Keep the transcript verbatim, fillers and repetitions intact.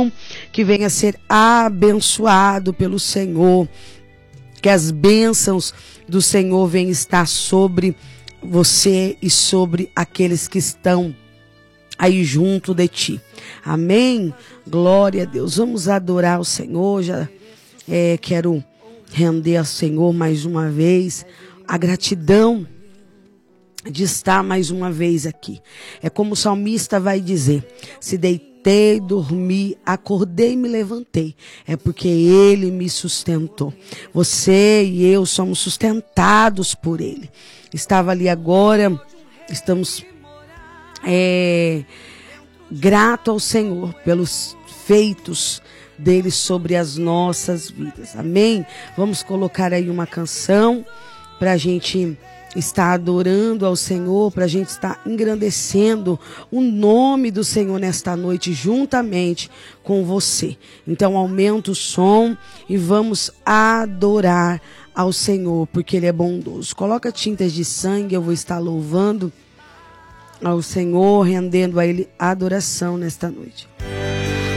coração que venha ser abençoado pelo Senhor, que as bênçãos do Senhor venham estar sobre você e sobre aqueles que estão aí junto de ti. Amém? Glória a Deus. Vamos adorar o Senhor. Já é, quero render ao Senhor mais uma vez a gratidão de estar mais uma vez aqui. É como o salmista vai dizer: se deitei, dormi, acordei e me levantei, é porque Ele me sustentou. Você e eu somos sustentados por Ele. Estava ali agora, estamos é, grato ao Senhor pelos feitos dele sobre as nossas vidas. Amém? Vamos colocar aí uma canção para a gente estar adorando ao Senhor, para a gente estar engrandecendo o nome do Senhor nesta noite, juntamente com você. Então aumenta o som e vamos adorar ao Senhor, porque Ele é bondoso. Coloca tintas de sangue, eu vou estar louvando ao Senhor, rendendo a Ele adoração nesta noite.